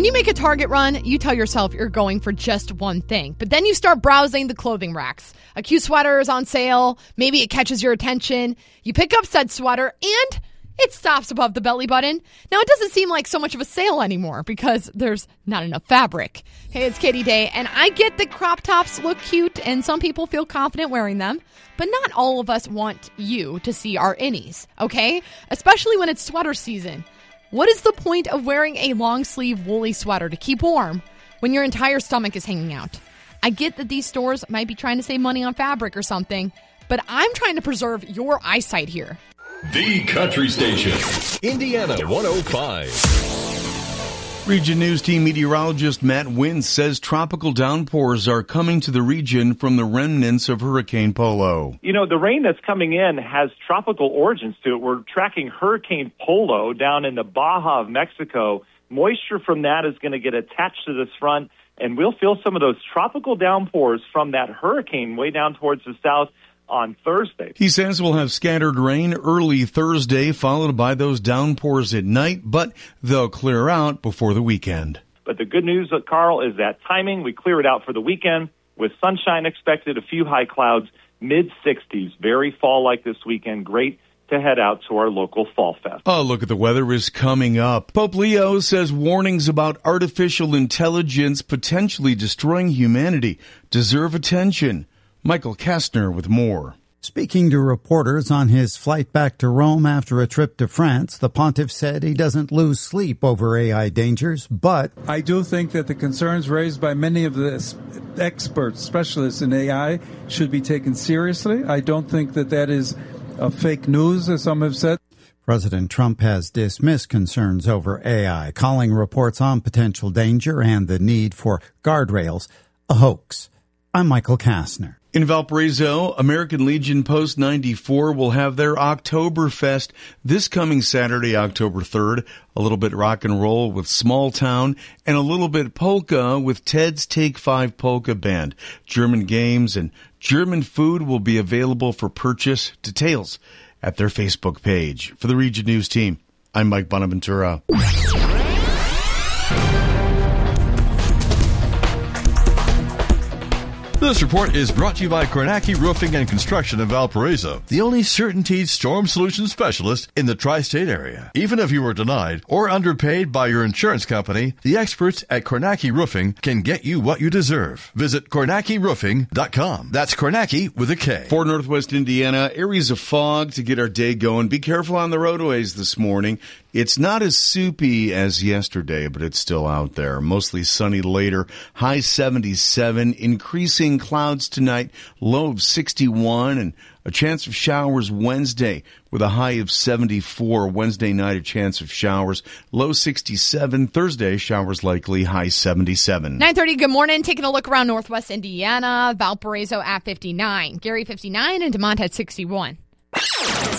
When you make a Target run, you tell yourself you're going for just one thing. But then you start browsing the clothing racks. A cute sweater is on sale. Maybe it catches your attention. You pick up said sweater and it stops above the belly button. Now, it doesn't seem like so much of a sale anymore because there's not enough fabric. Hey, it's Katie Day, and I get that crop tops look cute and some people feel confident wearing them, but not all of us want you to see our innies, okay? Especially when it's sweater season. What is the point of wearing a long-sleeve woolly sweater to keep warm when your entire stomach is hanging out? I get that these stores might be trying to save money on fabric or something, but I'm trying to preserve your eyesight here. The Country Station, Indiana 105. Region News Team meteorologist Matt Wynn says tropical downpours are coming to the region from the remnants of Hurricane Polo. You know, the rain that's coming in has tropical origins to it. We're tracking Hurricane Polo down in the Baja of Mexico. Moisture from that is going to get attached to this front, and we'll feel some of those tropical downpours from that hurricane way down towards the south on Thursday. He says we'll have scattered rain early Thursday, followed by those downpours at night, but they'll clear out before the weekend. But the good news, Carl, is that timing. We clear it out for the weekend with sunshine expected, a few high clouds, mid-60s, very fall-like this weekend. Great to head out to our local Fall Fest. Oh, look at the weather is coming up. Pope Leo says warnings about artificial intelligence potentially destroying humanity deserve attention. Michael Kastner with more. Speaking to reporters on his flight back to Rome after a trip to France, the pontiff said he doesn't lose sleep over AI dangers, but I do think that the concerns raised by many of the experts, specialists in AI, should be taken seriously. I don't think that that is fake news, as some have said. President Trump has dismissed concerns over AI, calling reports on potential danger and the need for guardrails a hoax. I'm Michael Kastner. In Valparaiso, American Legion Post 94 will have their Oktoberfest this coming Saturday, October 3rd. A little bit rock and roll with Small Town and a little bit polka with Ted's Take 5 Polka Band. German games and German food will be available for purchase. Details at their Facebook page. For the Region News Team, I'm Mike Bonaventura. This report is brought to you by Kornacki Roofing and Construction in Valparaiso, the only CertainTeed storm solution specialist in the tri-state area. Even if you were denied or underpaid by your insurance company, the experts at Kornacki Roofing can get you what you deserve. Visit KornackiRoofing.com. That's Kornacki with a K. For Northwest Indiana, areas of fog to get our day going. Be careful on the roadways this morning. It's not as soupy as yesterday, but it's still out there. Mostly sunny later, high 77, increasing clouds tonight, low of 61, and a chance of showers Wednesday with a high of 74. Wednesday night, a chance of showers, low 67. Thursday, showers likely, high 77. 9:30, good morning. Taking a look around Northwest Indiana, Valparaiso at 59, Gary 59, and DeMont at 61.